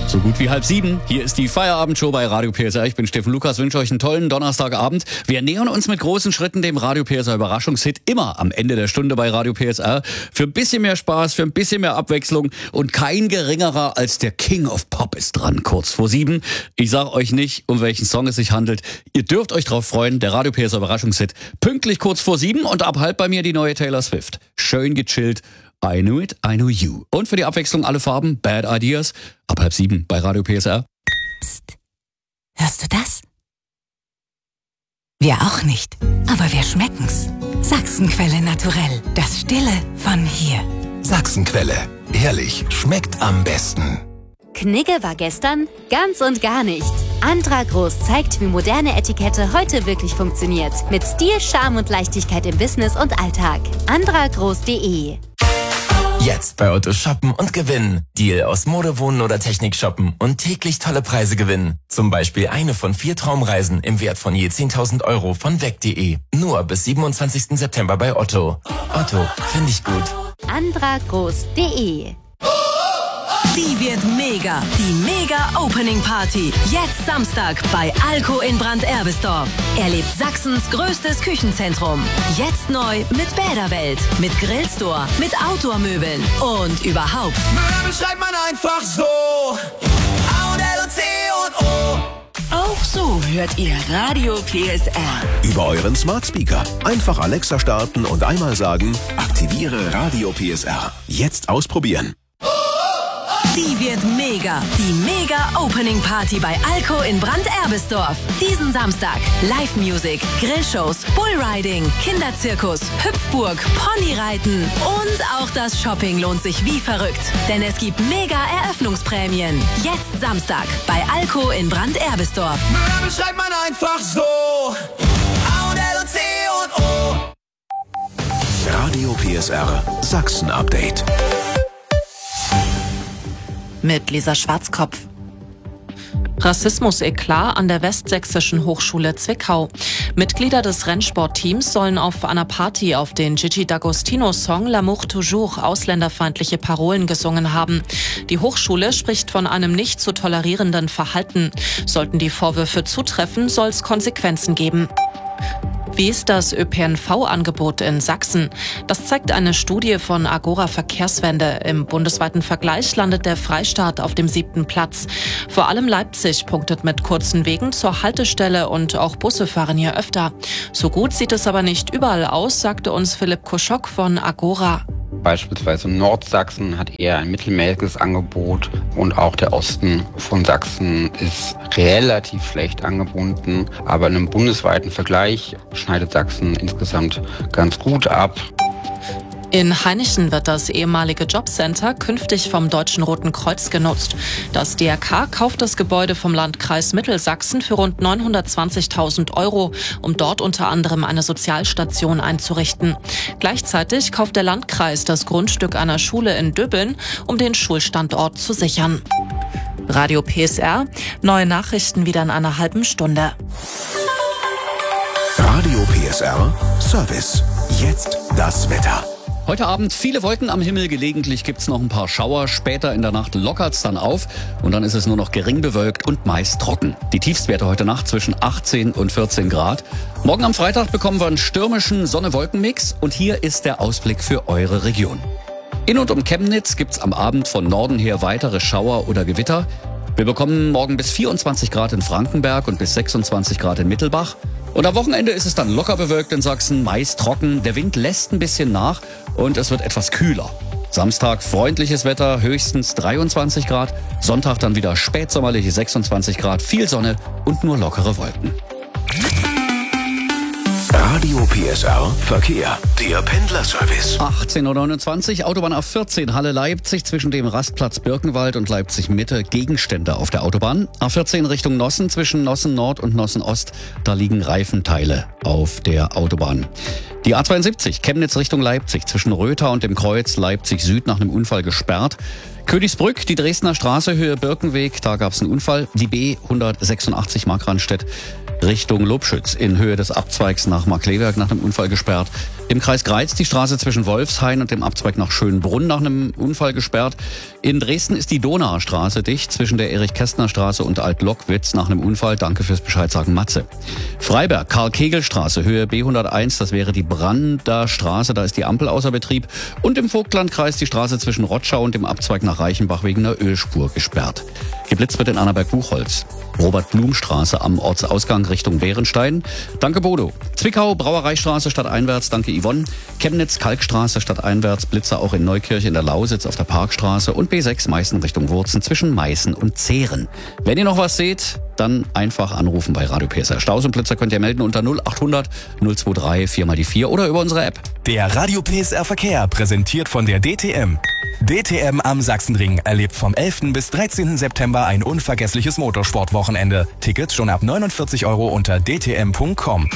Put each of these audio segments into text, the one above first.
So gut wie 6:30. Hier ist die Feierabendshow bei Radio PSR. Ich bin Steffen Lukas, wünsche euch einen tollen Donnerstagabend. Wir nähern uns mit großen Schritten dem Radio PSR Überraschungshit immer am Ende der Stunde bei Radio PSR. Für ein bisschen mehr Spaß, für ein bisschen mehr Abwechslung und kein geringerer als der King of Pop ist dran, kurz vor 7. Ich sage euch nicht, um welchen Song es sich handelt. Ihr dürft euch drauf freuen, der Radio PSR Überraschungshit. Pünktlich kurz vor 7 und ab halb bei mir die neue Taylor Swift. Schön gechillt. I Knew It, I Know You. Und für die Abwechslung alle Farben, Bad Ideas. Ab 6:30 bei Radio PSR. Psst. Hörst du das? Wir auch nicht. Aber wir schmecken's. Sachsenquelle naturell. Das Stille von hier. Sachsenquelle. Ehrlich, schmeckt am besten. Knigge war gestern ganz und gar nicht. Andra Groß zeigt, wie moderne Etikette heute wirklich funktioniert. Mit Stil, Charme und Leichtigkeit im Business und Alltag. andragroß.de. Jetzt bei Otto shoppen und gewinnen. Deal aus Mode, Wohnen oder Technik shoppen und täglich tolle Preise gewinnen. Zum Beispiel eine von 4 Traumreisen im Wert von je 10.000 € von weg.de. Nur bis 27. September bei Otto. Otto, finde ich gut. andragroß.de. Die wird mega. Die Mega-Opening Party. Jetzt Samstag bei Alko in Brand-Erbisdorf. Erlebt Sachsens größtes Küchenzentrum. Jetzt neu mit Bäderwelt, mit Grillstore, mit Outdoor-Möbeln und überhaupt. Möbel schreibt man einfach so. A und L und C und O. Auch so hört ihr Radio PSR. Über euren Smart Speaker. Einfach Alexa starten und einmal sagen, aktiviere Radio PSR. Jetzt ausprobieren. Die wird mega. Die Mega-Opening Party bei Alko in Brand-Erbisdorf. Diesen Samstag. Live-Music, Grillshows, Bullriding, Kinderzirkus, Hüpfburg, Ponyreiten und auch das Shopping lohnt sich wie verrückt. Denn es gibt Mega-Eröffnungsprämien. Jetzt Samstag bei Alko in Brand-Erbisdorf. Möbel schreibt man einfach so. A und L und C und O. Radio PSR Sachsen Update. Mit Lisa Schwarzkopf. Rassismus-Eklat an der Westsächsischen Hochschule Zwickau. Mitglieder des Rennsportteams sollen auf einer Party auf den Gigi D'Agostino-Song L'amour toujours ausländerfeindliche Parolen gesungen haben. Die Hochschule spricht von einem nicht zu tolerierenden Verhalten. Sollten die Vorwürfe zutreffen, soll es Konsequenzen geben. Wie ist das ÖPNV-Angebot in Sachsen? Das zeigt eine Studie von Agora Verkehrswende. Im bundesweiten Vergleich landet der Freistaat auf dem 7. Platz. Vor allem Leipzig punktet mit kurzen Wegen zur Haltestelle und auch Busse fahren hier öfter. So gut sieht es aber nicht überall aus, sagte uns Philipp Koschok von Agora. Beispielsweise Nordsachsen hat eher ein mittelmäßiges Angebot und auch der Osten von Sachsen ist relativ schlecht angebunden. Aber in einem bundesweiten Vergleich schneidet Sachsen insgesamt ganz gut ab. In Hainichen wird das ehemalige Jobcenter künftig vom Deutschen Roten Kreuz genutzt. Das DRK kauft das Gebäude vom Landkreis Mittelsachsen für rund 920.000 €, um dort unter anderem eine Sozialstation einzurichten. Gleichzeitig kauft der Landkreis das Grundstück einer Schule in Döbeln, um den Schulstandort zu sichern. Radio PSR, neue Nachrichten wieder in einer halben Stunde. Radio PSR Service. Jetzt das Wetter. Heute Abend viele Wolken am Himmel, gelegentlich gibt's noch ein paar Schauer. Später in der Nacht lockert's dann auf und dann ist es nur noch gering bewölkt und meist trocken. Die Tiefstwerte heute Nacht zwischen 18 und 14 Grad. Morgen am Freitag bekommen wir einen stürmischen Sonne-Wolken-Mix und hier ist der Ausblick für eure Region. In und um Chemnitz gibt's am Abend von Norden her weitere Schauer oder Gewitter. Wir bekommen morgen bis 24 Grad in Frankenberg und bis 26 Grad in Mittelbach. Und am Wochenende ist es dann locker bewölkt in Sachsen, meist trocken. Der Wind lässt ein bisschen nach und es wird etwas kühler. Samstag freundliches Wetter, höchstens 23 Grad. Sonntag dann wieder spätsommerliche 26 Grad, viel Sonne und nur lockere Wolken. Radio PSR Verkehr. Der Pendlerservice. 18:29 Uhr, Autobahn A14 Halle-Leipzig zwischen dem Rastplatz Birkenwald und Leipzig-Mitte. Gegenstände auf der Autobahn. A14 Richtung Nossen zwischen Nossen Nord und Nossen Ost. Da liegen Reifenteile auf der Autobahn. Die A72 Chemnitz Richtung Leipzig zwischen Rötha und dem Kreuz Leipzig Süd nach einem Unfall gesperrt. Königsbrück, die Dresdner Straße, Höhe Birkenweg, da gab es einen Unfall. Die B186 Markranstädt. Richtung Lobschütz in Höhe des Abzweigs nach Markleberg nach einem Unfall gesperrt. Im Kreis Greiz die Straße zwischen Wolfshain und dem Abzweig nach Schönbrunn nach einem Unfall gesperrt. In Dresden ist die Donauer Straße dicht zwischen der Erich-Kästner-Straße und Alt-Lockwitz nach einem Unfall. Danke fürs Bescheid sagen, Matze. Freiberg, Karl-Kegel-Straße, Höhe B101, das wäre die Brander Straße, da ist die Ampel außer Betrieb. Und im Vogtlandkreis die Straße zwischen Rotschau und dem Abzweig nach Reichenbach wegen einer Ölspur gesperrt. Geblitzt wird in Annaberg-Buchholz. Robert-Blum-Straße am Ortsausgang Richtung Bärenstein. Danke Bodo. Zwickau, Brauereistraße stadteinwärts, danke Yvonne. Chemnitz, Kalkstraße stadteinwärts, Blitzer auch in Neukirche in der Lausitz auf der Parkstraße und B6 Meißen Richtung Wurzen zwischen Meißen und Zehren. Wenn ihr noch was seht, dann einfach anrufen bei Radio PSR. Staus und Blitzer könnt ihr melden unter 0800 023 4x4 oder über unsere App. Der Radio PSR Verkehr präsentiert von der DTM. DTM am Sachsenring erlebt vom 11. bis 13. September ein unvergessliches Motorsportwochenende. Tickets schon ab 49 € unter dtm.com.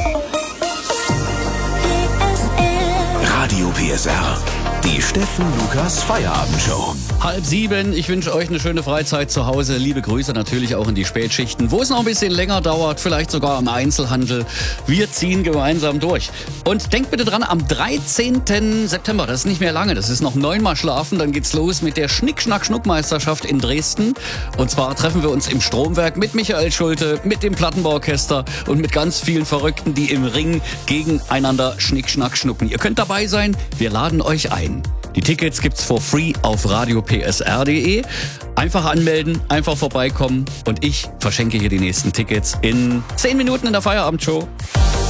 Radio PSR. Die Steffen Lukas Feierabendshow. 6:30. Ich wünsche euch eine schöne Freizeit zu Hause. Liebe Grüße natürlich auch in die Spätschichten, wo es noch ein bisschen länger dauert, vielleicht sogar im Einzelhandel. Wir ziehen gemeinsam durch. Und denkt bitte dran, am 13. September, das ist nicht mehr lange, das ist noch 9-mal schlafen, dann geht's los mit der Schnick-Schnack-Schnuck-Meisterschaft in Dresden. Und zwar treffen wir uns im Stromwerk mit Michael Schulte, mit dem Plattenbauorchester und mit ganz vielen Verrückten, die im Ring gegeneinander Schnick-Schnack-Schnucken. Ihr könnt dabei sein, wir laden euch ein. Die Tickets gibt's for free auf radiopsr.de. Einfach anmelden, einfach vorbeikommen und ich verschenke hier die nächsten Tickets in 10 Minuten in der Feierabendshow.